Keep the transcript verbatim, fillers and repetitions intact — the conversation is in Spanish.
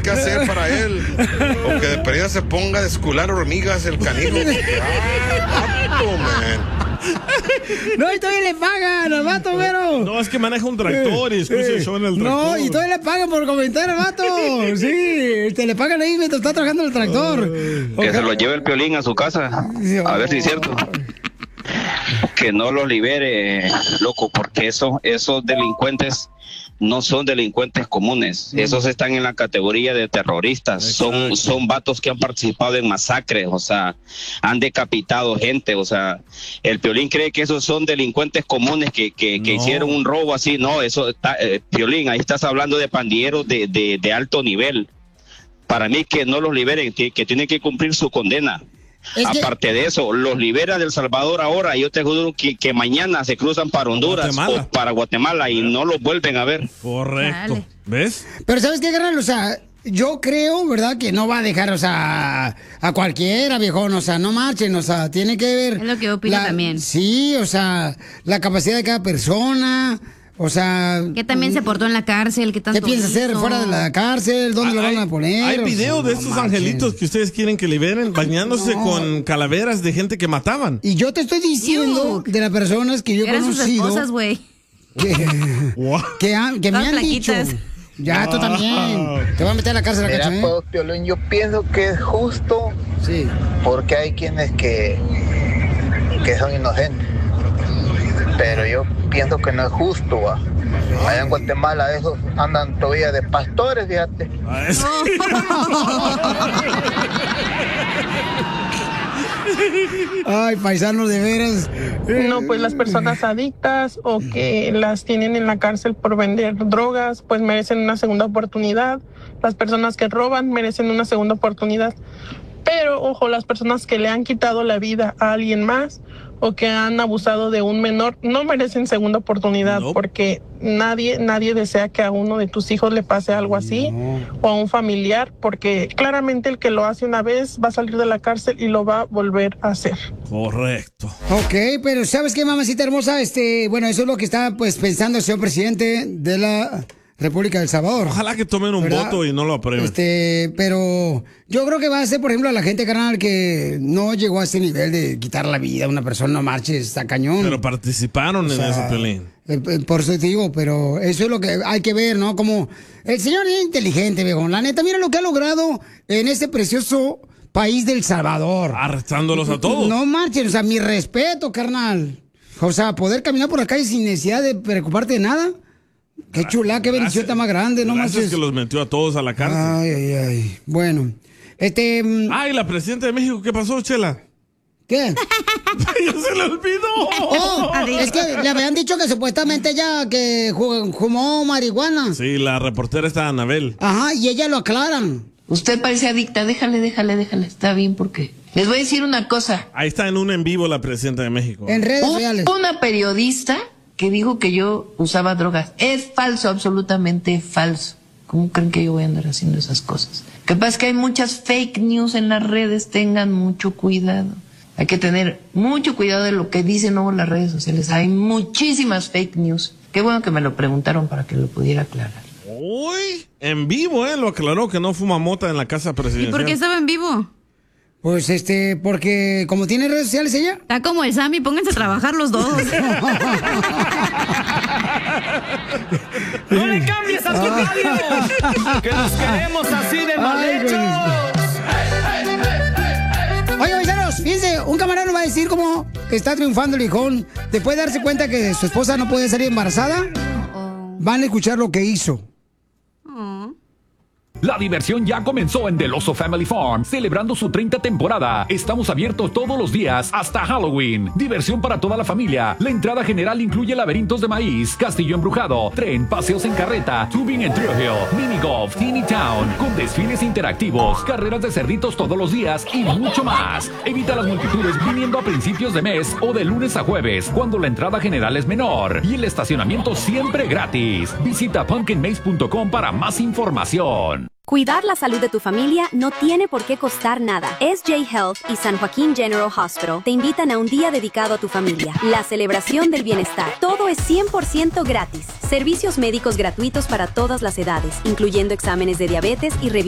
qué hacer para él. O que de perdida se ponga a descular hormigas el canijo. ¡Ah, vato, man! No, y todavía le pagan al vato, pero. No, es que maneja un tractor y escucha el show en el tractor. No, y todavía le pagan por comentar al vato. Sí, te le pagan ahí mientras está trabajando en el tractor. Que okay. Se lo lleve el Piolín a su casa. A ver si es cierto. Que no los libere, loco, porque eso, esos delincuentes no son delincuentes comunes. Mm. Esos están en la categoría de terroristas. Son, son vatos que han participado en masacres, o sea, han decapitado gente, o sea, el Piolín cree que esos son delincuentes comunes que, que, que no. hicieron un robo así. No, eso está, eh, Piolín, ahí estás hablando de pandilleros de, de, de alto nivel. Para mí que no los liberen, que, que tienen que cumplir su condena. Es Aparte que... de eso, los libera del Salvador ahora y yo te juro que, que mañana se cruzan para Honduras Guatemala. o para Guatemala y no los vuelven a ver. Correcto. Dale. ¿Ves? Pero ¿sabes qué, carnal? O sea, yo creo, ¿verdad? Que no va a dejar, o sea, a cualquiera, viejón. O sea, no marchen, o sea, tiene que ver... Es lo que yo opino la... también. Sí, o sea, la capacidad de cada persona... O sea... Que también se portó en la cárcel, que tanto... ¿Qué piensa hacer fuera de la cárcel? ¿Dónde hay, lo van a poner? Hay videos de estos no angelitos que ustedes quieren que liberen bañándose no. con calaveras de gente que mataban. Y yo te estoy diciendo Yuck. de las personas que yo he conocido... Eran sus esposas, güey. Que, que, han, que me han flaquitas. dicho... Ya, wow. tú también. Te voy a meter a la cárcel, Mira, ¿eh? pues, Piolín, yo pienso que es justo. Sí. Porque hay quienes que... que son inocentes. Pero yo pienso que no es justo, ¿va? Allá en Guatemala esos andan todavía de pastores, fíjate. Ay, paisanos, de veras. No, pues las personas adictas o que las tienen en la cárcel por vender drogas, pues merecen una segunda oportunidad. Las personas que roban merecen una segunda oportunidad. Pero, ojo, las personas que le han quitado la vida a alguien más o que han abusado de un menor no merecen segunda oportunidad, no. porque nadie nadie desea que a uno de tus hijos le pase algo así, no. o a un familiar, porque claramente el que lo hace una vez va a salir de la cárcel y lo va a volver a hacer. Correcto. Ok, pero ¿sabes qué, mamacita hermosa? Este, bueno, eso es lo que está pues pensando el señor presidente de la República del Salvador. Ojalá que tomen un ¿verdad? voto y no lo aprueben. Este, pero yo creo que va a ser, por ejemplo, a la gente, carnal, que no llegó a ese nivel de quitar la vida a una persona, no marches, está cañón. Pero participaron o en sea, ese Piolín. Eh, por eso te digo, pero eso es lo que hay que ver, ¿no? Como el señor es inteligente, viejo. La neta, mira lo que ha logrado en este precioso país del Salvador. Arrestándolos a todos. No marchen, o sea, mi respeto, carnal. O sea, poder caminar por la calle sin necesidad de preocuparte de nada. Qué chula, qué bendición tan más grande, ¿no? Gracias más que los metió a todos a la cárcel. Ay, ay, ay. Bueno, este... Ay, la presidenta de México, ¿qué pasó, Chela? ¿Qué? ¡Ya se le olvidó! Oh, es que le habían dicho que supuestamente ella que fumó marihuana. Sí, la reportera está Anabel. Ajá, y ella lo aclaran. Usted parece adicta, déjale, déjale, déjale. Está bien, porque les voy a decir una cosa. Ahí está en un en vivo la presidenta de México. En redes sociales. Una periodista que dijo que yo usaba drogas. Es falso, absolutamente falso. ¿Cómo creen que yo voy a andar haciendo esas cosas? Lo que pasa es que hay muchas fake news en las redes, tengan mucho cuidado. Hay que tener mucho cuidado de lo que dicen luego en las redes sociales. Hay muchísimas fake news. Qué bueno que me lo preguntaron para que lo pudiera aclarar. Uy, en vivo, ¿eh? Lo aclaró que no fuma mota en la casa presidencial. ¿Y por qué estaba en vivo? Pues este, porque como tiene redes sociales ella. Está como el Sammy, pónganse a trabajar los dos. ¡No le cambies a tu radio! ¡Que nos queremos así de mal hechos! Oye, paisanos, fíjense, un camarada va a decir cómo está triunfando el hijón. Después de darse cuenta que su esposa no puede salir embarazada, van a escuchar lo que hizo. La diversión ya comenzó en Del Oso Family Farm, celebrando su treinta temporada. Estamos abiertos todos los días hasta Halloween. Diversión para toda la familia. La entrada general incluye laberintos de maíz, castillo embrujado, tren, paseos en carreta, tubing en Trio Hill, mini golf, Teeny Town, con desfiles interactivos, carreras de cerditos todos los días y mucho más. Evita las multitudes viniendo a principios de mes o de lunes a jueves, cuando la entrada general es menor y el estacionamiento siempre gratis. Visita pumpkin maze punto com para más información. Cuidar la salud de tu familia no tiene por qué costar nada. S J Health y San Joaquín General Hospital te invitan a un día dedicado a tu familia, la celebración del bienestar. Todo es cien por ciento gratis. Servicios médicos gratuitos para todas las edades, incluyendo exámenes de diabetes y revisiones